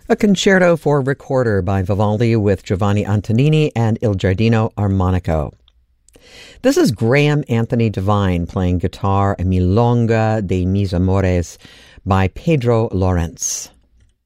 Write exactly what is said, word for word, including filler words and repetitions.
A concerto for recorder by Vivaldi with Giovanni Antonini and Il Giardino Armonico. This is Graham Anthony Devine playing guitar, a Milonga de Mis Amores by Pedro Lawrence.